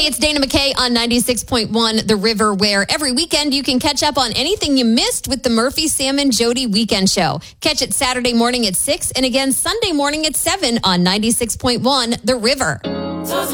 Hey, it's Dana McKay on 96.1 The River, where every weekend you can catch up on anything you missed with the Murphy, Sam, and Jody Weekend Show. Catch it Saturday morning at 6 and again Sunday morning at 7 on 96.1 The River.